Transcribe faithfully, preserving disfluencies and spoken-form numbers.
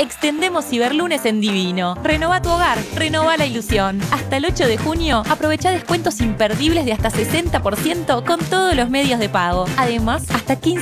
Extendemos Ciberlunes en Divino. Renova tu hogar, renova la ilusión. Hasta el ocho de junio, aprovecha descuentos imperdibles de hasta sesenta por ciento con todos los medios de pago. Además, hasta quince